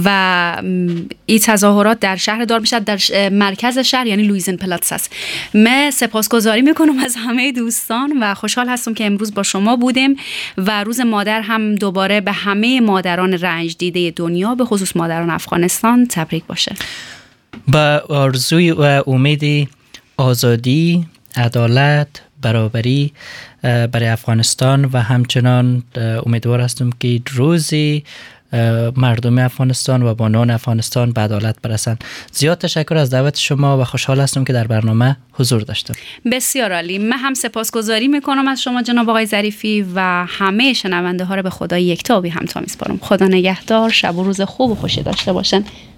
و این تظاهرات در شهر دارمشت در مرکز شهر یعنی لویزن پلاتس است. من سپاسگزاری میکنم از همه دوستان و خوشحال هستم که امروز با شما بودیم و روز مادر هم دوباره به همه مادران رنج دیده دنیا به خصوص مادران افغانستان تبریک باشه. با آرزوی و امید آزادی، عدالت، برابری برای افغانستان و همچنان امیدوار هستم که روزی مردم افغانستان و بانوان افغانستان به عدالت برسند. زیاد تشکر از دعوت شما و خوشحال هستم که در برنامه حضور داشتم. بسیار عالی. من هم سپاسگزاری میکنم از شما جناب آقای ظریفی و همه شنونده ها رو به خدای یکتا و بی همتا میسپارم. خدا نگهدار. شب و روز خوب و خوشی داشته باشن.